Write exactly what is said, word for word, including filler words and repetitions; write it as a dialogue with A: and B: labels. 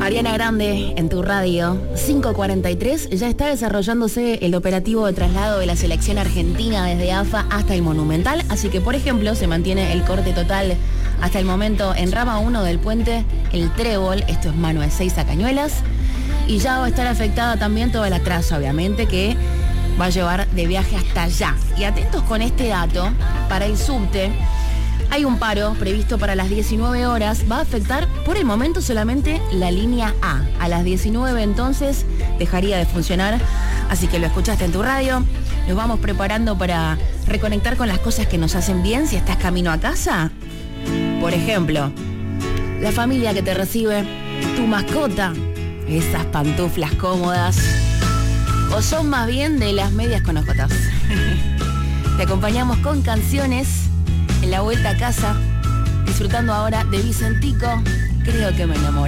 A: Ariana Grande en tu radio. cinco cuarenta y tres, ya está desarrollándose el operativo de traslado de la selección argentina desde A F A hasta el Monumental, así que por ejemplo se mantiene el corte total hasta el momento en rama uno del puente El Trébol, esto es mano de seis a Cañuelas, y ya va a estar afectada también toda la traza, obviamente, que va a llevar de viaje hasta allá. Y atentos con este dato, para el subte hay un paro previsto para las diecinueve horas, va a afectar por el momento solamente la línea A. A las diecinueve entonces dejaría de funcionar, así que lo escuchaste en tu radio. Nos vamos preparando para reconectar con las cosas que nos hacen bien si estás camino a casa. Por ejemplo, la familia que te recibe, tu mascota, esas pantuflas cómodas, o son más bien de las medias con ojotas. Te acompañamos con canciones en la vuelta a casa, disfrutando ahora de Vicentico, Creo que me enamoré.